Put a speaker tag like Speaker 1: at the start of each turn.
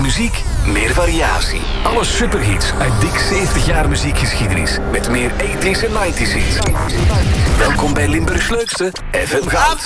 Speaker 1: muziek, meer variatie. Alle superhits uit dik 70 jaar muziekgeschiedenis. Met meer 80s en 90s hits. Welkom bij Limburgs leukste FM Goud.